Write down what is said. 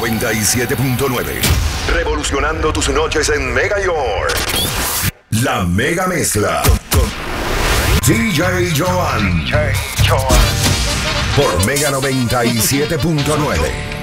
97.9. Revolucionando tus noches en Mega York. La Mega Mezcla con DJ Joan. Por Mega 97.9.